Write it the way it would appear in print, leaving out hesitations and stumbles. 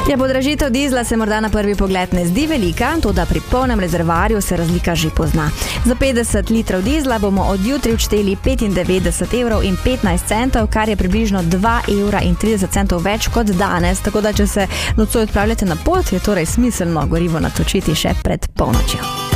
Podražitev dizla se morda na prvi pogled ne zdi velika, toda pri polnem rezervoarju se razlika že pozna. Za 50 litrov dizla bomo od jutri odšteli 95,15 €, kar je približno 2,30 € več kot danes. Tako da, če se nocoj odpravljate na pot, je torej smiselno gorivo natočiti še pred polnočjo.